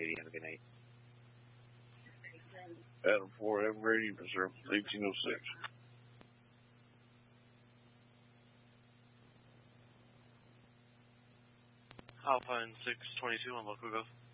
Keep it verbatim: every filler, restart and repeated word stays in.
Katie, have a good night. Adam four, have a great evening, sir. eighteen oh six. Alpine six twenty-two on local go.